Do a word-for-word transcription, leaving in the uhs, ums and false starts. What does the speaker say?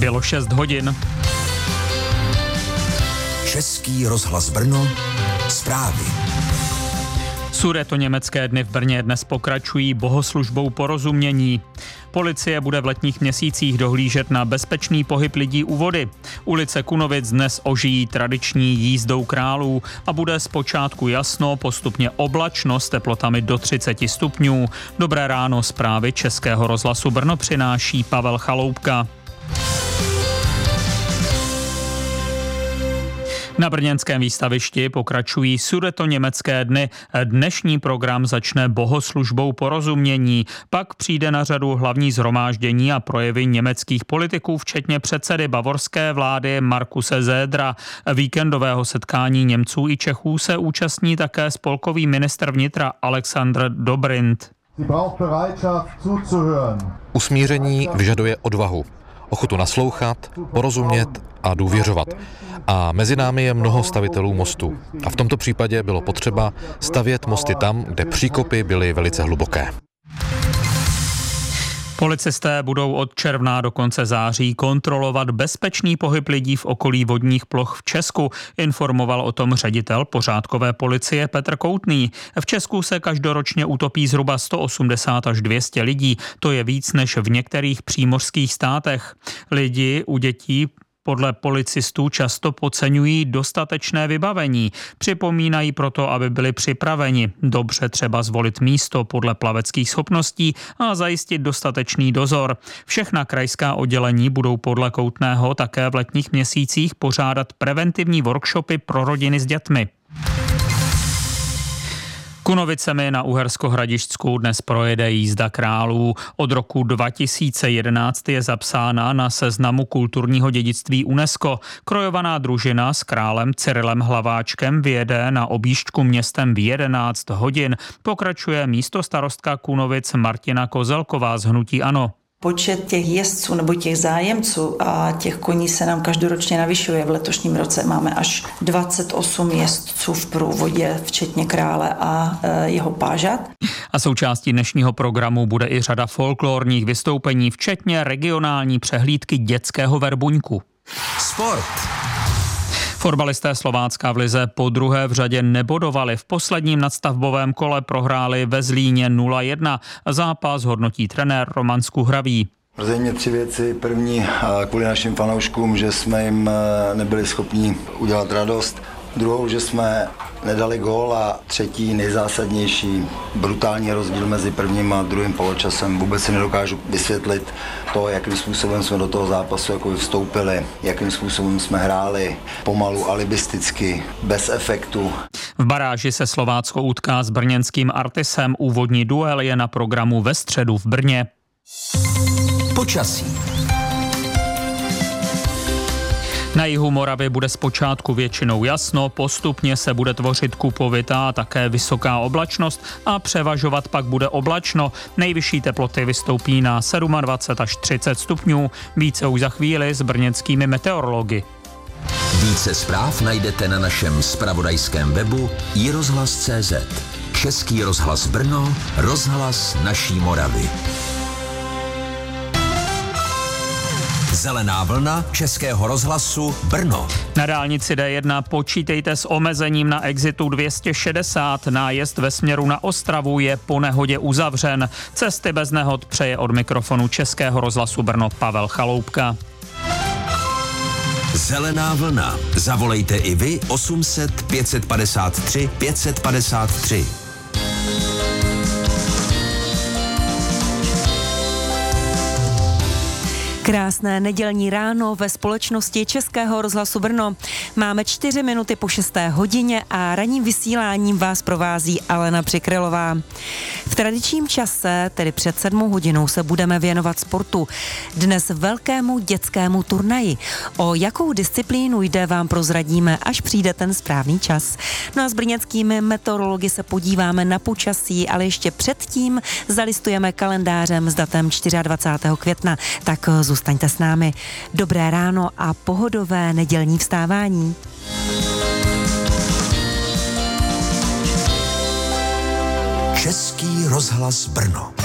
Bylo šest hodin. Český rozhlas Brno, zprávy. Sudetoněmecké dny v Brně dnes pokračují bohoslužbou porozumění. Policie bude v letních měsících dohlížet na bezpečný pohyb lidí u vody. Ulice Kunovic dnes ožijí tradiční jízdou králů a bude zpočátku jasno, postupně oblačno s teplotami do třicet stupňů. Dobré ráno, zprávy Českého rozhlasu Brno přináší Pavel Chaloupka. Na brněnském výstavišti pokračují Sudetoněmecké dny. Dnešní program začne bohoslužbou porozumění. Pak přijde na řadu hlavní shromáždění a projevy německých politiků, včetně předsedy bavorské vlády Markuse Södera. Víkendového setkání Němců i Čechů se účastní také spolkový ministr vnitra Alexander Dobrindt. Usmíření vyžaduje odvahu, ochotu naslouchat, porozumět a důvěřovat. A mezi námi je mnoho stavitelů mostů. A v tomto případě bylo potřeba stavět mosty tam, kde příkopy byly velice hluboké. Policisté budou od června do konce září kontrolovat bezpečný pohyb lidí v okolí vodních ploch v Česku, informoval o tom ředitel pořádkové policie Petr Koutný. V Česku se každoročně utopí zhruba sto osmdesát až dvě stě lidí, to je víc než v některých přímořských státech. Lidi u dětí podle policistů často podceňují dostatečné vybavení. Připomínají proto, aby byli připraveni. Dobře třeba zvolit místo podle plaveckých schopností a zajistit dostatečný dozor. Všechna krajská oddělení budou podle Koutného také v letních měsících pořádat preventivní workshopy pro rodiny s dětmi. Kunovicemi na Uhersko-Hradišťsku dnes projede jízda králů. Od roku dva tisíce jedenáct je zapsána na seznamu kulturního dědictví UNESCO. Krojovaná družina s králem Cyrilem Hlaváčkem vyjede na objížďku městem v jedenáct hodin. Pokračuje místostarostka Kunovic Martina Kozelková z hnutí ANO. Počet těch jezdců nebo těch zájemců a těch koní se nám každoročně navyšuje. V letošním roce máme až dvacet osm jezdců v průvodě, včetně krále a jeho pážat. A součástí dnešního programu bude i řada folklorních vystoupení, včetně regionální přehlídky dětského verbuňku. Sport. Fotbalisté Slovácka v lize po druhé v řadě nebodovali. V posledním nadstavbovém kole prohráli ve Zlíně nula jedna. Zápas hodnotí trenér Roman Skuhravý. Mrzí mě tři věci. První, kvůli našim fanouškům, že jsme jim nebyli schopni udělat radost. Druhou, že jsme nedali gól a třetí, nejzásadnější, brutální rozdíl mezi prvním a druhým poločasem. Vůbec si nedokážu vysvětlit to, jakým způsobem jsme do toho zápasu jako vstoupili, jakým způsobem jsme hráli, pomalu, alibisticky, bez efektu. V baráži se Slovácko utká s brněnským Artisem. Úvodní duel je na programu ve středu v Brně. Počasí. Na jihu Moravy bude zpočátku většinou jasno, postupně se bude tvořit kupovitá a také vysoká oblačnost a převažovat pak bude oblačno. Nejvyšší teploty vystoupí na dvacet sedm až třicet stupňů. Více už za chvíli s brněnskými meteorology. Více zpráv najdete na našem zpravodajském webu i rozhlas tečka cé zet. Český rozhlas Brno, rozhlas naší Moravy. Zelená vlna Českého rozhlasu Brno. Na dálnici D jedna počítejte s omezením na exitu dvě stě šedesát. Nájezd ve směru na Ostravu je po nehodě uzavřen. Cesty bez nehod přeje od mikrofonu Českého rozhlasu Brno Pavel Chaloupka. Zelená vlna. Zavolejte i vy osm set pět padesát tři pět padesát tři. Krásné nedělní ráno ve společnosti Českého rozhlasu Brno. Máme čtyři minuty po šesté hodině a ranním vysíláním vás provází Alena Přikrylová. V tradičním čase, tedy před sedmou hodinou, se budeme věnovat sportu. Dnes velkému dětskému turnaji. O jakou disciplínu jde, vám prozradíme, až přijde ten správný čas. No a s brněnskými meteorology se podíváme na počasí, ale ještě předtím zalistujeme kalendářem s datem dvacátého čtvrtého května. Tak zůstaňte s námi. Dobré ráno a pohodové nedělní vstávání. Český rozhlas Brno.